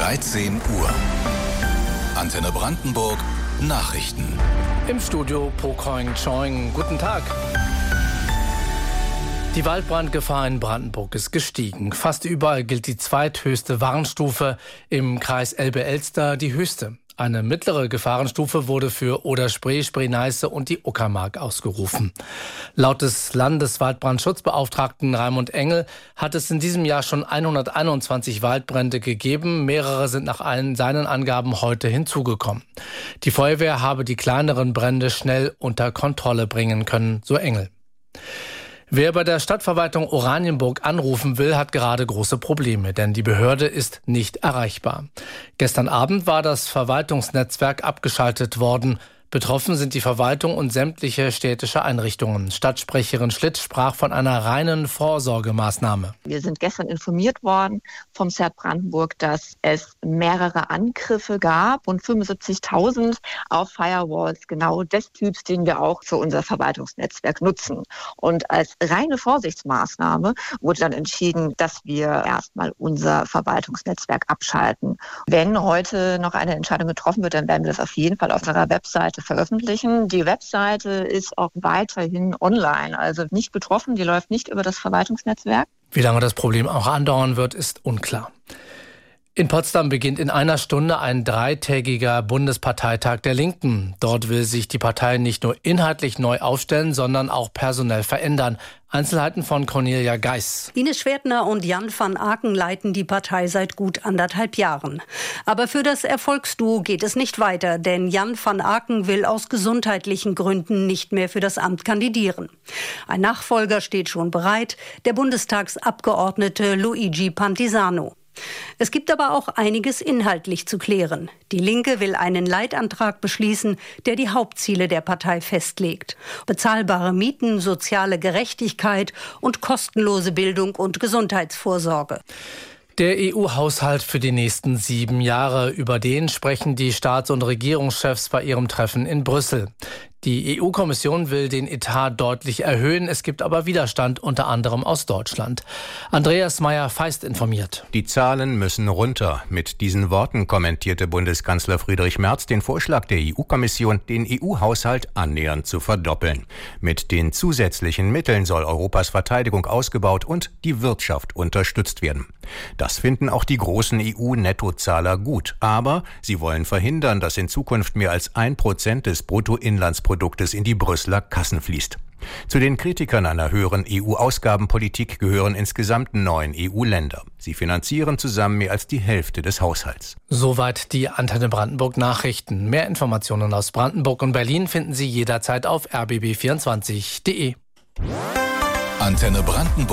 13 Uhr. Antenne Brandenburg Nachrichten. Im Studio Po Koing Choing. Guten Tag. Die Waldbrandgefahr in Brandenburg ist gestiegen. Fast überall gilt die zweithöchste Warnstufe, im Kreis Elbe-Elster die höchste. Eine mittlere Gefahrenstufe wurde für Oder-Spree, Spree-Neiße und die Uckermark ausgerufen. Laut des Landeswaldbrandschutzbeauftragten Raimund Engel hat es in diesem Jahr schon 121 Waldbrände gegeben. Mehrere sind nach seinen Angaben heute hinzugekommen. Die Feuerwehr habe die kleineren Brände schnell unter Kontrolle bringen können, so Engel. Wer bei der Stadtverwaltung Oranienburg anrufen will, hat gerade große Probleme, denn die Behörde ist nicht erreichbar. Gestern Abend war das Verwaltungsnetzwerk abgeschaltet worden. Betroffen sind die Verwaltung und sämtliche städtische Einrichtungen. Stadtsprecherin Schlitt sprach von einer reinen Vorsorgemaßnahme. Wir sind gestern informiert worden vom CERT Brandenburg, dass es mehrere Angriffe gab und 75.000 auf Firewalls genau des Typs, den wir auch für unser Verwaltungsnetzwerk nutzen. Und als reine Vorsichtsmaßnahme wurde dann entschieden, dass wir erstmal unser Verwaltungsnetzwerk abschalten. Wenn heute noch eine Entscheidung getroffen wird, dann werden wir das auf jeden Fall auf unserer Webseite veröffentlichen. Die Webseite ist auch weiterhin online, also nicht betroffen, die läuft nicht über das Verwaltungsnetzwerk. Wie lange das Problem auch andauern wird, ist unklar. In Potsdam beginnt in einer Stunde ein 3-tägiger Bundesparteitag der Linken. Dort will sich die Partei nicht nur inhaltlich neu aufstellen, sondern auch personell verändern. Einzelheiten von Cornelia Geis. Ines Schwertner und Jan van Aken leiten die Partei seit gut 1,5 Jahren. Aber für das Erfolgsduo geht es nicht weiter, denn Jan van Aken will aus gesundheitlichen Gründen nicht mehr für das Amt kandidieren. Ein Nachfolger steht schon bereit, der Bundestagsabgeordnete Luigi Pantisano. Es gibt aber auch einiges inhaltlich zu klären. Die Linke will einen Leitantrag beschließen, der die Hauptziele der Partei festlegt. Bezahlbare Mieten, soziale Gerechtigkeit und kostenlose Bildung und Gesundheitsvorsorge. Der EU-Haushalt für die nächsten 7 Jahre. Über den sprechen die Staats- und Regierungschefs bei ihrem Treffen in Brüssel. Die EU-Kommission will den Etat deutlich erhöhen. Es gibt aber Widerstand, unter anderem aus Deutschland. Andreas Meyer-Feist informiert. Die Zahlen müssen runter. Mit diesen Worten kommentierte Bundeskanzler Friedrich Merz den Vorschlag der EU-Kommission, den EU-Haushalt annähernd zu verdoppeln. Mit den zusätzlichen Mitteln soll Europas Verteidigung ausgebaut und die Wirtschaft unterstützt werden. Das finden auch die großen EU-Nettozahler gut. Aber sie wollen verhindern, dass in Zukunft mehr als 1% des Bruttoinlandsproduktes in die Brüsseler Kassen fließt. Zu den Kritikern einer höheren EU-Ausgabenpolitik gehören insgesamt 9 EU-Länder. Sie finanzieren zusammen mehr als die Hälfte des Haushalts. Soweit die Antenne Brandenburg Nachrichten. Mehr Informationen aus Brandenburg und Berlin finden Sie jederzeit auf rbb24.de. Antenne Brandenburg.